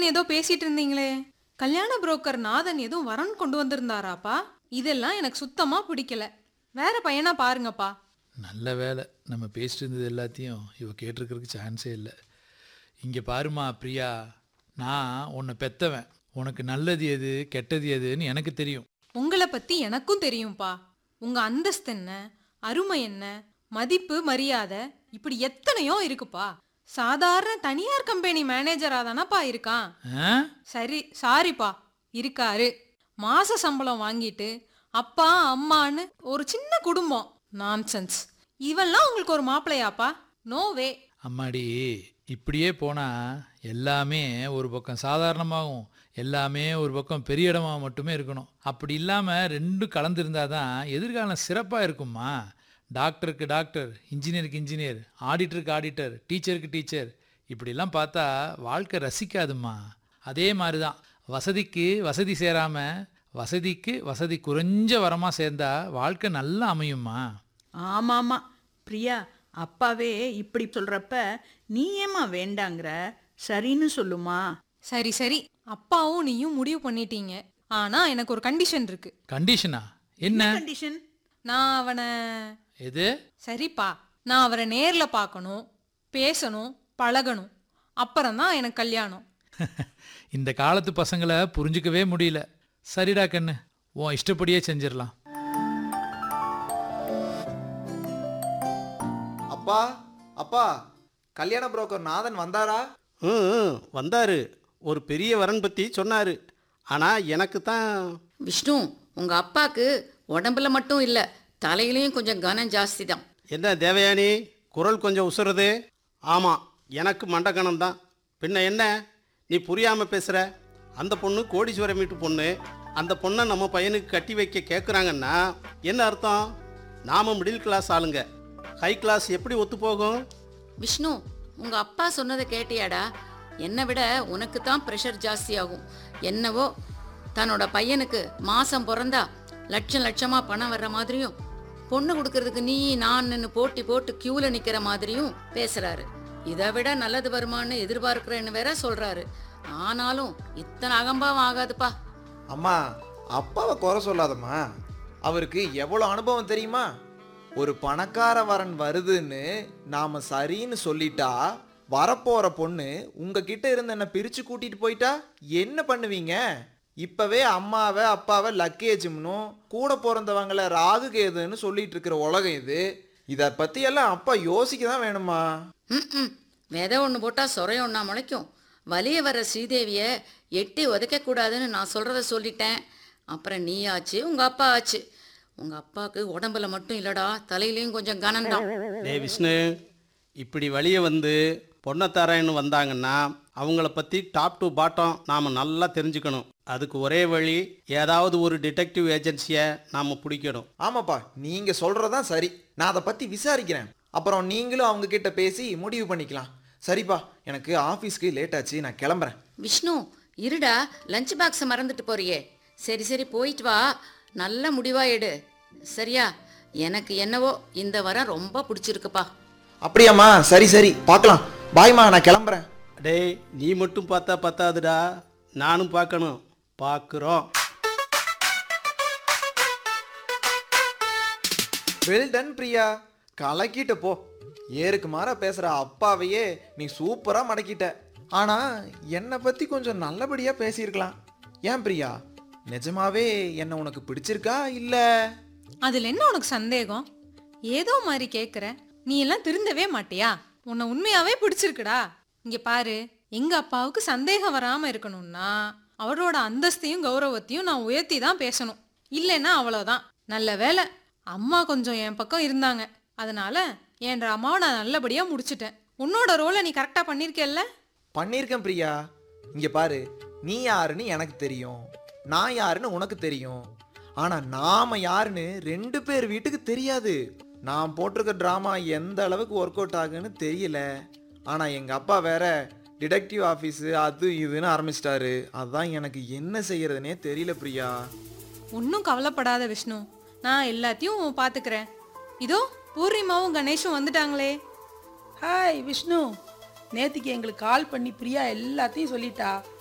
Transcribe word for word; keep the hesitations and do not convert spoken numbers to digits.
ஏதோ பேசிட்டு இருந்தீங்களே, கல்யாண புரோக்கர் நாதன் எதுவும் வரன் கொண்டு வந்திருந்தாராப்பா? இதெல்லாம் எனக்கு சுத்தமா பிடிக்கல. வேற பையனா பாருங்கப்பா. நல்ல வேலை, நம்ம பேசிட்டு இருந்தது எல்லாத்தையும் இவ கேட்டிருக்கிறதுக்கு சான்ஸே இல்லை. இங்கே பாருமா பிரியா, நான் உன்னை பெத்தவன். உனக்கு நல்லது எது கெட்டது எதுன்னு எனக்கு தெரியும். உங்களை பத்தி எனக்கும் தெரியும்பா. உங்க அந்தஸ்து என்ன, அருமை என்ன, மதிப்பு மரியாதை, இப்படி எத்தனையோ இருக்குப்பா. சாதாரண தனியார் கம்பெனி மேனேஜரா தானப்பா இருக்கான். ஆ? சரி, சாரிப்பா, இருக்காரு. மாச சம்பளம் வாங்கிட்டு அப்பா அம்மான்னு ஒரு சின்ன குடும்பம். நான்சென்ஸ். இவெல்லாம் உங்களுக்கு ஒரு மாப்பிள்ளையாப்பா? நோ வே. அம்மாடி, இப்படியே போனால் எல்லாமே ஒரு பக்கம் சாதாரணமாகவும் எல்லாமே ஒரு பக்கம் பெரிய இடமாக மட்டுமே இருக்கணும். அப்படி இல்லாமல் ரெண்டும் கலந்துருந்தால் தான் எதிர்காலம் சிறப்பாக இருக்குமா. டாக்டருக்கு டாக்டர், இன்ஜினியருக்கு இன்ஜினியர், ஆடிட்டருக்கு ஆடிட்டர், டீச்சருக்கு டீச்சர், இப்படிலாம் பார்த்தா வாழ்க்கை ரசிக்காதும்மா. அதே மாதிரி தான் வசதிக்கு வசதி சேராமல் வசதிக்கு வசதி குறைஞ்ச வரமாக சேர்ந்தா வாழ்க்கை நல்லா அமையுமா. ஆமாம்மா பிரியா, அப்பாவே இப்படி சொல்கிறப்ப நீ ஏம்மா வேண்டாங்கிற? சரின்னு சொல்லுமா. சரி சரி, அப்பாவும் நீயும் முடிவு பண்ணிட்டீங்க. ஆனா எனக்கு ஒரு கண்டிஷன் இருக்கு. கண்டிஷனா? என்ன கண்டிஷன்? நான் அவனை எது? சரிப்பா, நான் அவரை நேர்ல பார்க்கணும், பேசணும், பழகணும். அப்புறம்தான் எனக்கு கல்யாணம். இந்த காலத்து பசங்களை புரிஞ்சுக்கவே முடியல. சரிடா கண்ணு, உன் இஷ்டப்படியே செஞ்சிடலாம். அப்பா அப்பா, கல்யாண புரோக்கர் நாதன் வந்தாரா? ம் வந்தார். ஒரு பெரிய வரன் பற்றி சொன்னார். ஆனால் எனக்கு தான் விஷ்ணு, உங்க அப்பாக்கு உடம்புல மட்டும் இல்ல, தலையிலையும் கொஞ்சம் கனம் ஜாஸ்தி தான். என்ன தேவயானி, குரல் கொஞ்சம் உசுறது? ஆமாம், எனக்கு மண்டகணம் தான். பின்ன என்ன நீ புரியாமல் பேசுகிற? அந்த பொண்ணு கோடீஸ்வரம் வீட்டு பொண்ணு. அந்த பொண்ணை நம்ம பையனுக்கு கட்டி வைக்க கேட்குறாங்கன்னா என்ன அர்த்தம்? நாம மிடில் கிளாஸ் ஆளுங்க, ஹை கிளாஸ் எப்படி ஒத்து போகும்? விஷ்ணு, உங்க அப்பா சொன்னதை கேட்டியாடா? என்னை விட உனக்கு தான் ப்ரெஷர் ஜாஸ்தி ஆகும். என்னவோ தன்னோட பையனுக்கு மாசம் பிறந்தா லட்சம் லட்சமா பணம் வர்ற மாதிரியும், பொண்ணு கொடுக்கறதுக்கு நீ நான் போட்டி போட்டு கியூல நிக்கிற மாதிரியும் பேசுறாரு. இதை விட நல்லது வருமானு எதிர்பார்க்கிறேன்னு வேற சொல்றாரு. ஆனாலும் இத்தனை அகம்பாவம் ஆகாதுப்பா. அம்மா, அப்பாவை குறை சொல்லாதம்மா. அவருக்கு எவ்வளோ அனுபவம் தெரியுமா? ஒரு பணக்கார வரன் வருதுன்னு நாம சரின்னு சொல்லிட்டா, வரப்போற பொண்ணு உங்ககிட்ட இருந்து என்ன பிரிச்சு கூட்டிட்டு போயிட்டா என்ன பண்ணுவீங்க? இப்பவே அம்மாவை அப்பாவை லக்கேஜும்னும் கூட பிறந்தவங்கள ராகு கேதுன்னு சொல்லிட்டு இருக்கிற உலகம் இது. இதை பத்தி எல்லாம் அப்பா யோசிக்க தான் வேணுமா? ம் விதை ஒன்று போட்டா சொரைய ஒன்றா முளைக்கும். வலிய வர ஸ்ரீதேவிய எட்டி உதைக்க கூடாதுன்னு நான் சொல்றத சொல்லிட்டேன். அப்புறம் நீ ஆச்சு, உங்க அப்பா ஆச்சு. உங்க அப்பாவுக்கு உடம்புல மட்டும் இல்லடா, தலையிலையும் கொஞ்சம் கனம்தான். டே விஷ்ணு, இப்படி வழியே வந்து பொண்ணத்தாரன்னு வந்தாங்கன்னா அவங்கள பற்றி டாப் டு பாட்டம் நாம் நல்லா தெரிஞ்சுக்கணும். அதுக்கு ஒரே வழி, ஏதாவது ஒரு டிடெக்டிவ் ஏஜென்சியை நாம் பிடிக்கணும். ஆமாப்பா, நீங்க சொல்றதான் சரி. நான் அதை பத்தி விசாரிக்கிறேன். அப்புறம் நீங்களும் அவங்க கிட்ட பேசி முடிவு பண்ணிக்கலாம். சரிப்பா, எனக்கு ஆஃபீஸ்க்கு லேட் ஆச்சு, நான் கிளம்புறேன். விஷ்ணு இருடா, லஞ்ச் பாக்ஸை மறந்துட்டு போறியே. சரி சரி, போயிட்டு வா. நல்ல முடிவா எடு, சரியா? எனக்கு என்னவோ இந்த வாரம் ரொம்ப பிடிச்சிருக்குப்பா. அப்படியாம்மா? சரி சரி, பார்க்கலாம். பாய்மா, நான் கிளம்புறேன். டேய், நீ மட்டும் பார்த்தா பத்தாதுடா, நானும் பார்க்கணும். பார்க்குறோம். வெல் டன் பிரியா, கலக்கிட்ட போ. ஏருக்கு மாற பேசுற அப்பாவையே நீ சூப்பரா மடக்கிட்ட. ஆனா என்னை பத்தி கொஞ்சம் நல்லபடியா பேசியிருக்கலாம். ஏன் பிரியா, நிஜமாவே என்ன உனக்கு பிடிச்சிருக்கா இல்ல? அதுல என்ன உனக்கு சந்தேகம்? ஏதோ மாதிரி கேக்குற. நீ எல்லாம் திருந்தவே மாட்டியா? உன்னை உண்மையாவே பிடிச்சிருக்குடா. இங்க பாரு, எங்க அப்பாவுக்கு சந்தேகம் வராம இருக்கணும்னா அவரோட அந்தஸ்தையும் கௌரவத்தையும் நான் உயர்த்தி தான் பேசணும். இல்லைன்னா அவ்வளவுதான். நல்ல வேலை, அம்மா கொஞ்சம் என் பக்கம் இருந்தாங்க. அதனால என் அம்மாவை நான் நல்லபடியா முடிச்சிட்டேன். உன்னோட ரோலை நீ கரெக்டா பண்ணிருக்கல்ல? பண்ணிருக்கேன் பிரியா. இங்க பாரு, நீ யாருன்னு எனக்கு தெரியும், நான் யாருன்னு உனக்கு தெரியும். ஆனா நாம யாருன்னு ரெண்டு பேர் வீட்டுக்கு தெரியாது. நான் போட்டிருக்க டிராமா எந்த அளவுக்கு ஒர்க் அவுட் ஆகுன்னு தெரியல. ஆனா எங்க அப்பா வேற டிடெக்டிவ் ஆஃபீஸு அது இதுன்னு ஆரம்பிச்சிட்டாரு. அதான் எனக்கு என்ன செய்யறதுனே தெரியல பிரியா. ஒன்றும் கவலைப்படாத விஷ்ணு, நான் எல்லாத்தையும் பார்த்துக்கிறேன். இதோ பூர்ணிமாவும் கணேஷும் வந்துட்டாங்களே. ஹாய் விஷ்ணு, நேத்திக்கு எங்களுக்கு கால் பண்ணி பிரியா எல்லாத்தையும் சொல்லிட்டா.